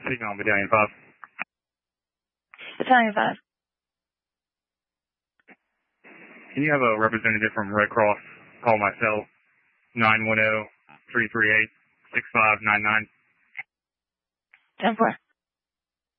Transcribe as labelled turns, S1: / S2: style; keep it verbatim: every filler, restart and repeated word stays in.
S1: Speaking on Battalion five.
S2: Battalion five.
S1: Can you have a representative from Red Cross call my cell nine one zero, three three eight, six five nine nine?
S2: ten four.